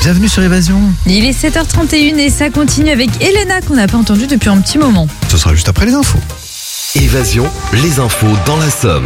Bienvenue sur Évasion. Il est 7h31 et ça continue avec Elena qu'on n'a pas entendu depuis un petit moment. Ce sera juste après les infos. Évasion, les infos dans la Somme.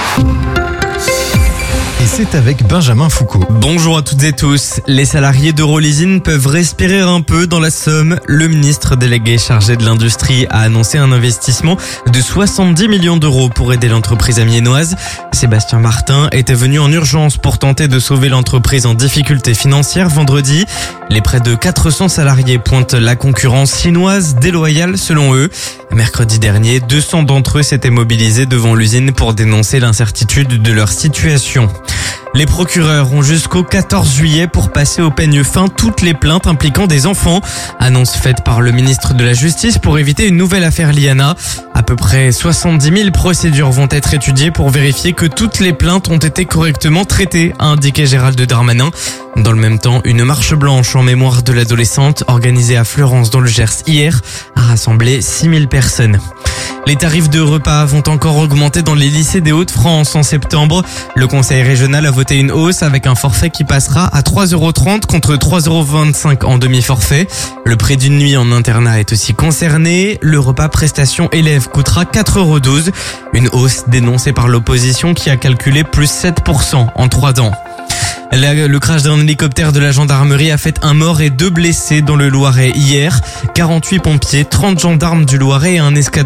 Et c'est avec Benjamin Foucault. Bonjour à toutes et tous. Les salariés d'Euroleasing peuvent respirer un peu dans la Somme. Le ministre délégué chargé de l'industrie a annoncé un investissement de 70 millions d'euros pour aider l'entreprise amiénoise. Sébastien Martin était venu en urgence pour tenter de sauver l'entreprise en difficulté financière vendredi. Les près de 400 salariés pointent la concurrence chinoise déloyale selon eux. Mercredi dernier, 200 d'entre eux s'étaient mobilisés devant l'usine pour dénoncer l'incertitude de leur situation. Les procureurs ont jusqu'au 14 juillet pour passer au peigne fin toutes les plaintes impliquant des enfants. Annonce faite par le ministre de la Justice pour éviter une nouvelle affaire Liana. À peu près 70 000 procédures vont être étudiées pour vérifier que toutes les plaintes ont été correctement traitées, a indiqué Gérald Darmanin. Dans le même temps, une marche blanche en mémoire de l'adolescente organisée à Fleurance dans le Gers hier a rassemblé 6 000 personnes. Les tarifs de repas vont encore augmenter dans les lycées des Hauts-de-France en septembre. Le conseil régional a voté une hausse avec un forfait qui passera à 3,30 € contre 3,25 € en demi-forfait. Le prix d'une nuit en internat est aussi concerné. Le repas prestation élève coûtera 4,12 €. Une hausse dénoncée par l'opposition qui a calculé plus 7% en 3 ans. Le crash d'un hélicoptère de la gendarmerie a fait un mort et 2 blessés dans le Loiret hier. 48 pompiers, 30 gendarmes du Loiret et un escadron